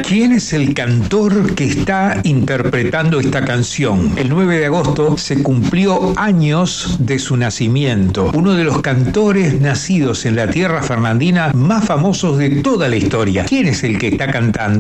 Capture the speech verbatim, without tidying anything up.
¿Quién es el cantor que está interpretando esta canción? El nueve de agosto se cumplió años de su nacimiento. Uno de los cantores nacidos en la tierra fernandina más famosos de toda la historia. ¿Quién es el que está cantando?